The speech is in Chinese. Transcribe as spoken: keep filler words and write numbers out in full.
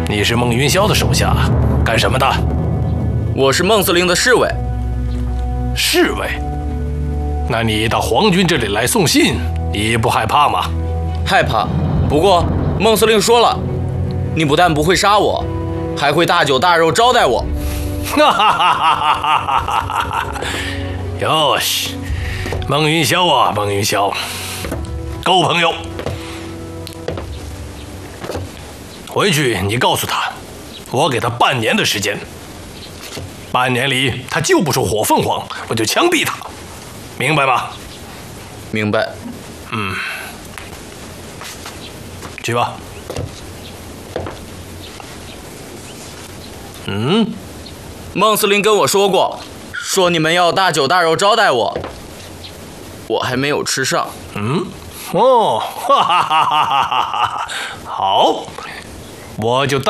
你是孟云霄的手下，干什么的？ 我是孟司令的侍卫。 侍卫？那你到皇军这里来送信，你不害怕吗？ 害怕。不过孟司令说了，你不但不会杀我，还会大酒大肉招待我。 哈哈哈哈哈哈！哟西，孟云霄啊，孟云霄，够朋友。回去你告诉他，我给他半年的时间，半年里他救不出火凤凰，我就枪毙他，明白吗？ 明白。 嗯，去吧。嗯， 孟司令跟我说过，说你们要大酒大肉招待我，我还没有吃上。 嗯，哦，哈哈哈哈哈哈！好，我就带。